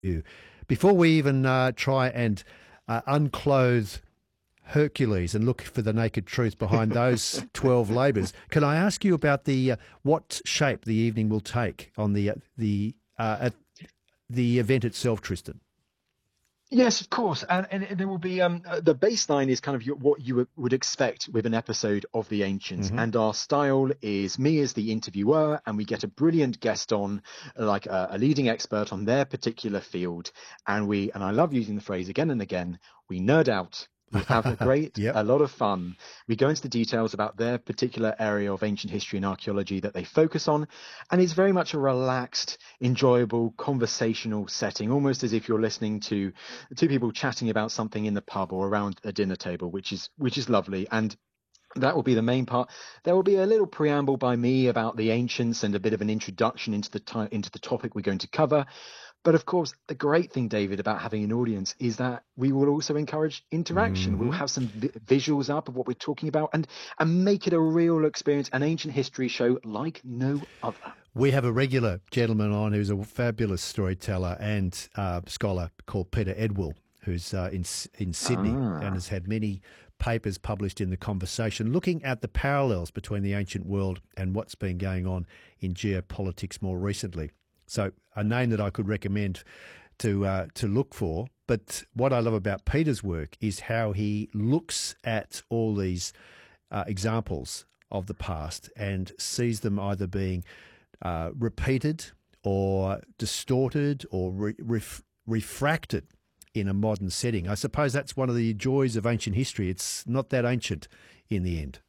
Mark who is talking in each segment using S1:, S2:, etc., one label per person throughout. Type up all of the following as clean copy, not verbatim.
S1: you. Before we even try and unclothe Hercules and look for the naked truth behind those 12 labours, can I ask you about the what shape the evening will take on at the event itself, Tristan?
S2: Yes, of course, and there will be the baseline is kind of what you would expect with an episode of The Ancients, and our style is me as the interviewer, and we get a brilliant guest on, like a leading expert on their particular field, and I love using the phrase again and again, we nerd out. We have
S1: Yep.
S2: a lot of fun. We go into the details about their particular area of ancient history and archaeology that they focus on. And it's very much a relaxed, enjoyable, conversational setting, almost as if you're listening to two people chatting about something in the pub or around a dinner table, which is lovely. And that will be the main part. There will be a little preamble by me about the ancients and a bit of an introduction into the topic we're going to cover. But of course, the great thing, David, about having an audience is that we will also encourage interaction. We'll have some visuals up of what we're talking about and make it a real experience, an ancient history show like no other.
S1: We have a regular gentleman on who's a fabulous storyteller and scholar called Peter Edwill, who's in Sydney and has had many papers published in The Conversation looking at the parallels between the ancient world and what's been going on in geopolitics more recently. So a name that I could recommend to look for. But what I love about Peter's work is how he looks at all these examples of the past and sees them either being repeated or distorted or refracted in a modern setting. I suppose that's one of the joys of ancient history. It's not that ancient in the end.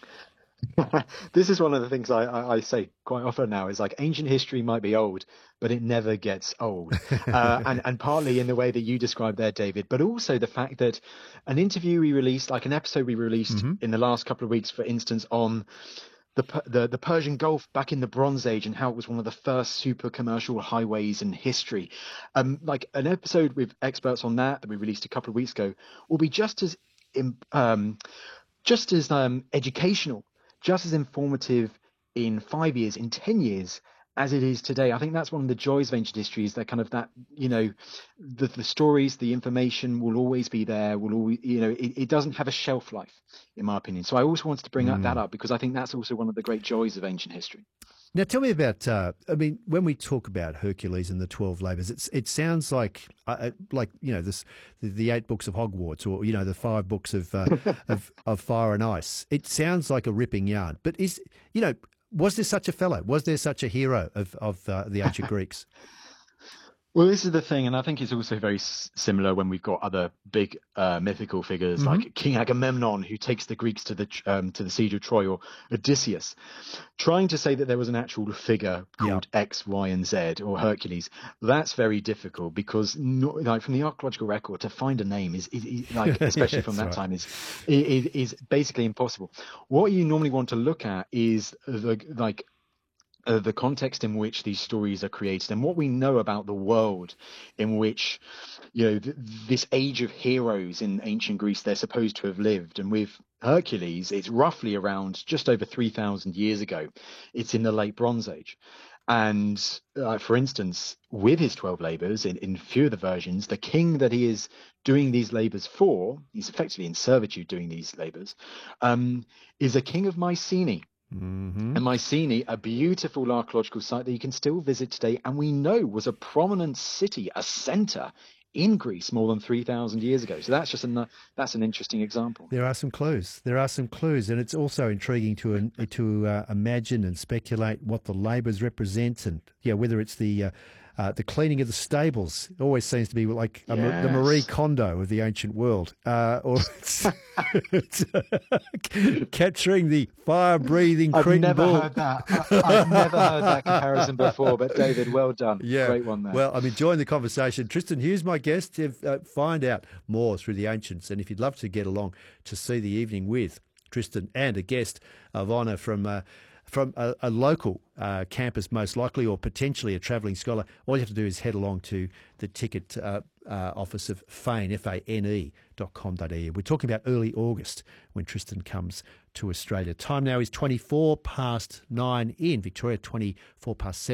S2: This is one of the things I say quite often now is like ancient history might be old, but it never gets old. And partly in the way that you described there, David, but also the fact that an interview we released, like an episode we released in the last couple of weeks, for instance, on the Persian Gulf back in the Bronze Age and how it was one of the first super commercial highways in history. Like an episode with experts on that we released a couple of weeks ago will be just as educational, just as informative in 5 years, in 10 years as it is today. I think that's one of the joys of ancient history is that kind of that, the stories, the information will always be there, will always, it doesn't have a shelf life, in my opinion. So I also wanted to bring that up because I think that's also one of the great joys of ancient history.
S1: Now, tell me about, when we talk about Hercules and the 12 labours, it sounds like the 8 books of Hogwarts or, the 5 books of Fire and Ice. It sounds like a ripping yarn. But was there such a fellow? Was there such a hero of the ancient Greeks?
S2: Well, this is the thing, and I think it's also very similar when we've got other big mythical figures like King Agamemnon, who takes the Greeks to the siege of Troy, or Odysseus. Trying to say that there was an actual figure called X, Y, and Z, or Hercules, that's very difficult because, from the archaeological record, to find a name is especially from that time, is basically impossible. What you normally want to look at is the context in which these stories are created and what we know about the world in which, this age of heroes in ancient Greece, they're supposed to have lived. And with Hercules, it's roughly around just over 3,000 years ago. It's in the late Bronze Age. And for instance, with his 12 labours, in few of the versions, the king that he is doing these labours for, he's effectively in servitude doing these labours, is a king of Mycenae. And Mycenae, a beautiful archaeological site that you can still visit today, and we know was a prominent city, a centre in Greece more than 3,000 years ago. So that's just that's an interesting example.
S1: There are some clues. And it's also intriguing to imagine and speculate what the labours represent, and whether it's the cleaning of the stables. It always seems to be like the Marie Kondo of the ancient world, or it's capturing the fire-breathing Cretan bull.
S2: I've never heard that comparison before, but David, well done.
S1: Yeah.
S2: Great one there.
S1: Well, I'm enjoying the conversation. Tristan Hughes, my guest, to find out more through the ancients. And if you'd love to get along to see the evening with Tristan and a guest of honour from a local campus, most likely, or potentially a travelling scholar, all you have to do is head along to the ticket office of Fane, fane.com.au. We're talking about early August when Tristan comes to Australia. Time now is 9:24 in Victoria, 7:24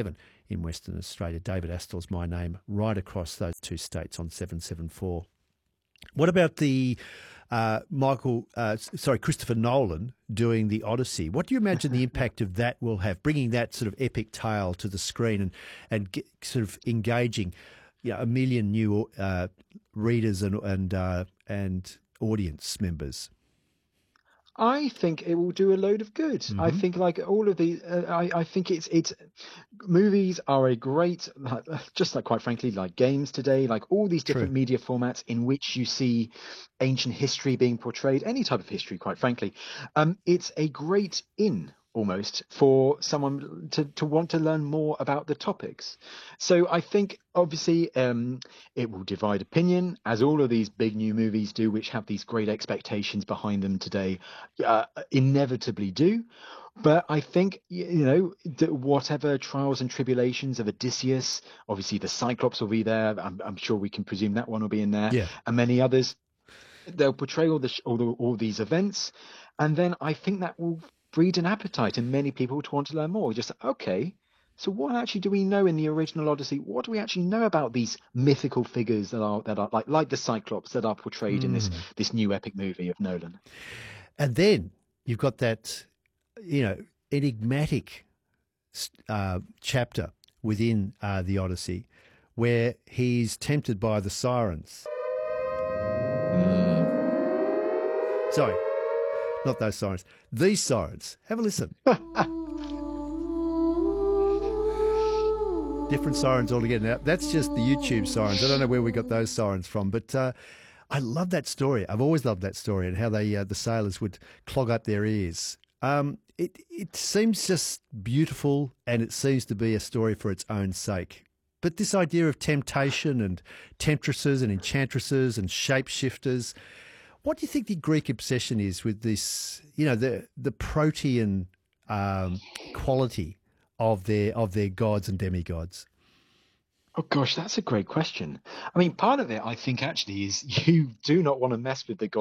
S1: in Western Australia. David Astor's My Name, right across those two states on 774. What about the Christopher Nolan doing the Odyssey? What do you imagine the impact of that will have, bringing that sort of epic tale to the screen and sort of engaging, a million new readers and audience members?
S2: I think it will do a load of good. I think like all of the, I think it's movies are a great, just like quite frankly, like games today, like all these different media formats in which you see ancient history being portrayed, any type of history, quite frankly. It's a great almost for someone to want to learn more about the topics. So I think obviously it will divide opinion, as all of these big new movies do, which have these great expectations behind them today, inevitably do. But I think, whatever trials and tribulations of Odysseus, obviously the Cyclops will be there. I'm sure we can presume that one will be in there, and many others. They'll portray all these events, and then I think that will breed an appetite in many people to want to learn more. Just, okay, so what actually do we know in the original Odyssey? What do we actually know about these mythical figures that are like the Cyclops that are portrayed in this new epic movie of Nolan?
S1: And then you've got that, enigmatic chapter within the Odyssey where he's tempted by the sirens. Sorry, not those sirens. These sirens. Have a listen. Different sirens altogether. Now, that's just the YouTube sirens. I don't know where we got those sirens from, but I love that story. I've always loved that story and how the sailors would clog up their ears. It seems just beautiful, and it seems to be a story for its own sake. But this idea of temptation and temptresses and enchantresses and shapeshifters, what do you think the Greek obsession is with this, the protean quality of their gods and demigods?
S2: Oh gosh, that's a great question. I mean, part of it, I think, actually, is you do not want to mess with the